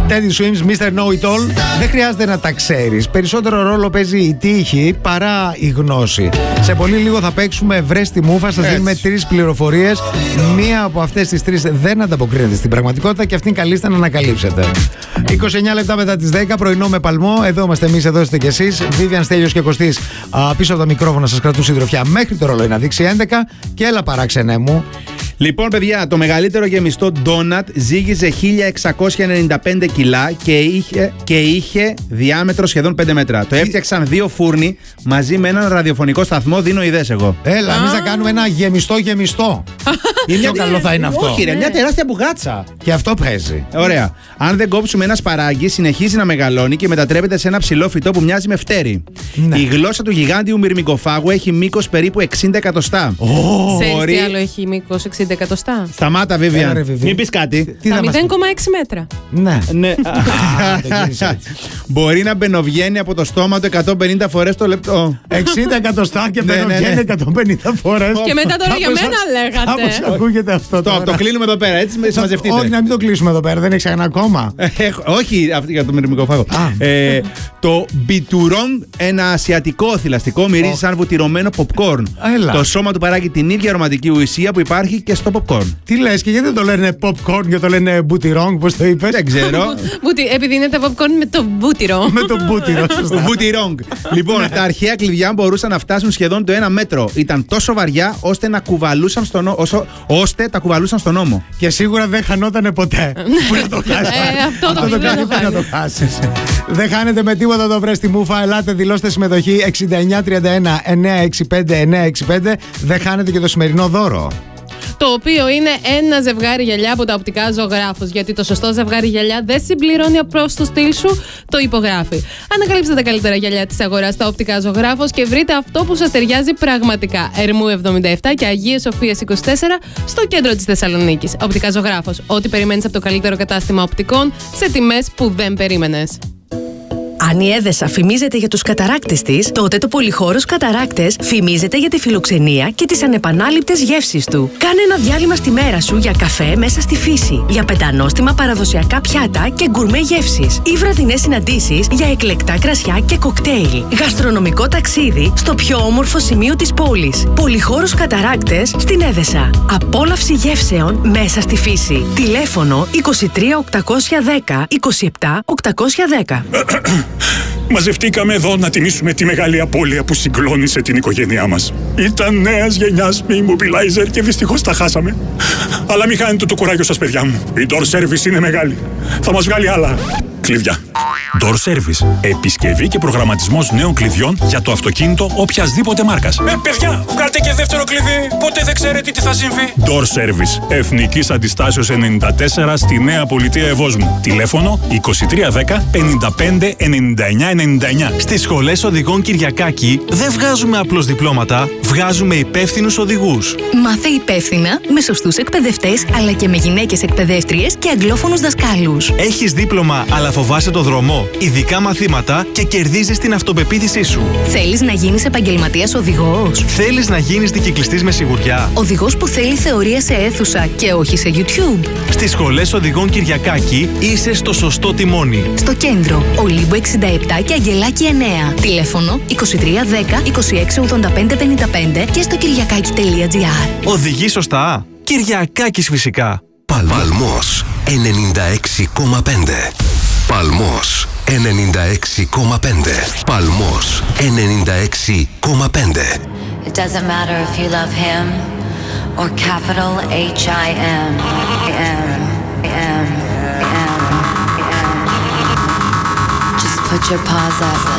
Teddy Swims, Mr. Know It All. Δεν χρειάζεται να τα ξέρεις. Περισσότερο ρόλο παίζει η τύχη παρά η γνώση. Σε πολύ λίγο θα παίξουμε βρες τη μούφα. Σας δίνουμε 3 πληροφορίες. Μία από αυτές τις 3 δεν ανταποκρίνεται στην πραγματικότητα και αυτήν καλείστε να ανακαλύψετε. 29 λεπτά μετά τις 10, πρωινό με παλμό. Εδώ είμαστε εμείς, εδώ είστε κι εσείς. Βίβιαν, Στέλιος και Κωστής πίσω από τα μικρόφωνα σας κρατούν συντροφιά μέχρι το ρολόι να δείξει 11. Και έλα παράξενε μου. Λοιπόν, παιδιά, το μεγαλύτερο γεμιστό ντόνατ ζύγιζε 1695 κιλά και είχε διάμετρο σχεδόν 5 μέτρα. Το έφτιαξαν 2 φούρνοι μαζί με έναν ραδιοφωνικό σταθμό. Δίνω ιδέες εγώ. Έλα, εμείς θα κάνουμε ένα γεμιστό. Πιο καλό θα είναι αυτό. Όχι, ρε, μια τεράστια μπουγάτσα. Και αυτό παίζει. Ωραία. Αν δεν κόψουμε ένα σπαράγγι, συνεχίζει να μεγαλώνει και μετατρέπεται σε ένα ψηλό φυτό που μοιάζει με φτέρι. Ναι. Η γλώσσα του γιγάντιου μυρμικοφάγου έχει μήκος περίπου 60 εκατοστά. Ξέρεις τι άλλο έχει μήκος 60 εκατοστά? Σταμάτα, Βίβιαν. Μην πεις κάτι. Τα 0,6 μέτρα. Ναι. Μπορεί να μπαινοβγαίνει από το στόμα του 150 φορές το λεπτό. 60 εκατοστά και μπαινοβγαίνει 150 φορές. Και μετά τώρα για μένα λέγατε. Κάπως ακούγεται αυτό. Το κλείνουμε εδώ πέρα, έτσι συμμαζευτείτε. Όχι, να μην το κλείσουμε εδώ πέρα, δεν έχει ξανά ακόμα. Όχι, για το μυρμικοφάγο. Το μπιτουρόν, ένα ασιατικό θηλαστικό, μυρίζει σαν βουτυρωμένο popcorn. Το σώμα του παράγει την ίδια αρωματική ουσία που υπάρχει και στο popcorn. Τι λες, και γιατί δεν το λένε popcorn και το λένε μπουτυρόν, πώς το είπες? Δεν ξέρω. Επειδή είναι τα popcorn με το μπούτυρο. Με το μπούτυρο. Μπουτυρόν. Λοιπόν, τα αρχαία κλειδιά μπορούσαν να φτάσουν σχεδόν το 1 μέτρο. Ήταν τόσο βαριά ώστε τα κουβαλούσαν στον ώμο. Και σίγουρα δεν χανότανε ποτέ. Πού να το χάσεις? Αυτό το κάνει να το χάσεις. Δεν χάνετε με τίποτα το βρες τη μούφα. Ελάτε, δηλώστε συμμετοχή 6931-965-965. Δεν χάνετε και το σημερινό δώρο. Το οποίο είναι ένα ζευγάρι γυαλιά από τα οπτικά Ζωγράφος. Γιατί το σωστό ζευγάρι γυαλιά δεν συμπληρώνει απλώς το στυλ σου, το υπογράφει. Ανακαλύψτε τα καλύτερα γυαλιά της αγοράς στα οπτικά Ζωγράφος και βρείτε αυτό που σας ταιριάζει πραγματικά. Ερμού 77 και Αγίας Σοφίας 24 στο κέντρο της Θεσσαλονίκης. Οπτικά Ζωγράφος. Ό,τι περιμένεις από το καλύτερο κατάστημα οπτικών σε τιμές που δεν περίμενες. Αν η Έδεσα φημίζεται για τους καταράκτες της, τότε το Πολυχώρος Καταράκτες φημίζεται για τη φιλοξενία και τις ανεπανάληπτες γεύσεις του. Κάνε ένα διάλειμμα στη μέρα σου για καφέ μέσα στη φύση, για πεντανόστιμα παραδοσιακά πιάτα και γκουρμέ γεύσεις ή βραδινές συναντήσεις για εκλεκτά κρασιά και κοκτέιλ. Γαστρονομικό ταξίδι στο πιο όμορφο σημείο της πόλης. Πολυχώρος Καταράκτες στην Έδεσα. Απόλαυση γεύσεων μέσα στη φύση. Τηλέφωνο 23 810 27 810. Μαζευτήκαμε εδώ να τιμήσουμε τη μεγάλη απώλεια που συγκλώνησε την οικογένειά μας. Ήταν νέας γενιάς με immobilizer και δυστυχώς τα χάσαμε. Αλλά μην χάνετε το κουράγιο σας, παιδιά μου. Η Door Service είναι μεγάλη. Θα μας βγάλει άλλα κλειδιά. Door Service. Επισκευή και προγραμματισμός νέων κλειδιών για το αυτοκίνητο οποιασδήποτε μάρκας. Παιδιά, βγάλτε και δεύτερο κλειδί. Ποτέ δεν ξέρετε τι θα συμβεί. Door Service. Εθνικής Αντιστάσεως 94 στη Νέα Πολιτεία Ευόσμου. Τηλέφωνο 2310 55 99 99. Στις σχολές οδηγών Κυριακάκη δεν βγάζουμε απλώς διπλώματα, βγάζουμε υπεύθυνους οδηγούς. Μάθε υπεύθυνα με σωστούς εκπαιδευτές αλλά και με γυναίκες εκπαιδεύτριες και αγγλόφωνους δασκάλους. Έχεις δίπλωμα αλλά φοβάσαι το δρόμο, ειδικά μαθήματα και κερδίζεις την αυτοπεποίθησή σου. Θέλεις να γίνεις επαγγελματίας οδηγός? Θέλεις να γίνεις δικυκλιστής με σιγουριά? Οδηγός που θέλει θεωρία σε αίθουσα και όχι σε YouTube? Στις σχολές οδηγών Κυριακάκη είσαι στο σωστό τιμόνι. Στο κέντρο, Ολύμπου 67 και Αγγελάκη 9. Τηλέφωνο 2310 26 85 55 και στο κυριακάκι.gr. Οδηγεί σωστά? Κυριακάκης φυσικά. Παλμός 96,5. Παλμός 96,5. Παλμός 96,5. It doesn't matter if you love him or capital H-I-M. Just put your paws up.